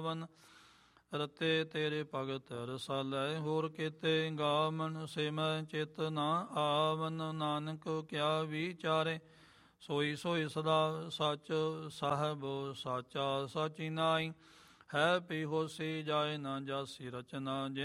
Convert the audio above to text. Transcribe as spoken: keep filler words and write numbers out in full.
ਪਾਵਨ। ਰਤੇ ਤੇਰੇ ਭਗਤ ਰਸਾਲੈ, ਹੋਰ ਕੀਤੇ ਗਾਵਨ। ਸੇ ਮੈਂ ਚਿਤ ਨਾ ਆਵਨ, ਨਾਨਕ ਕਿਆ ਵਿਚਾਰੇ। ਸੋਈ ਸੋਈ ਸਦਾ ਸੱਚ ਸਾਹਿਬ, ਸਾਚਾ ਸਾਚੀ ਨਾਈ। ਹੈ ਪੀ ਹੋਸੀ ਜਾਏ ਨਾ ਜਾਸੀ ਰਚਨਾ।